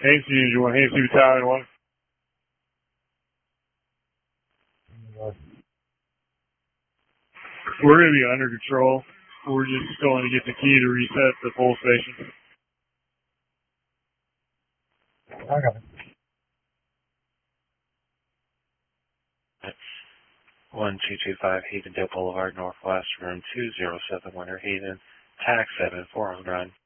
Haynes, you want Haynes to Tower 1? We're going to be under control. We're just going to get the key to reset the pole station. Okay. 1225 Havendale Boulevard, Northwest, room 207, Winter Haven, tax 74 on run.